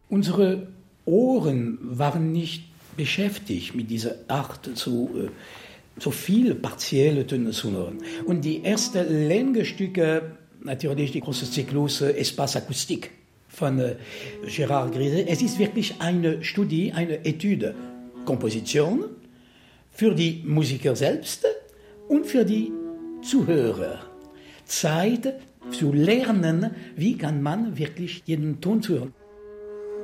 Unsere Ohren waren nicht beschäftigt mit dieser Art, so viele partielle Töne zu hören. Und die ersten Längestücke, natürlich die große Zyklus Espace Acoustique von Gérard Griset, es ist wirklich eine Studie, eine Etüde, Komposition für die Musiker selbst und für die Zuhörer. Zeit zu lernen, wie kann man wirklich jeden Ton hören.